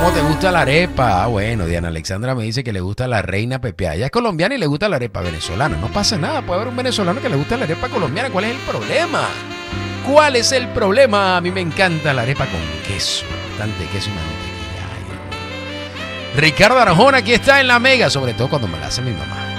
¿Cómo te gusta la arepa? Ah, bueno, Diana Alexandra me dice que le gusta la reina pepiada. Ella es colombiana y le gusta la arepa venezolana. No pasa nada, puede haber un venezolano que le gusta la arepa colombiana. ¿Cuál es el problema? ¿Cuál es el problema? A mí me encanta la arepa con queso. Bastante queso y mantequilla. Ay, Ricardo Arjona aquí está en La Mega, sobre todo cuando me la hace mi mamá.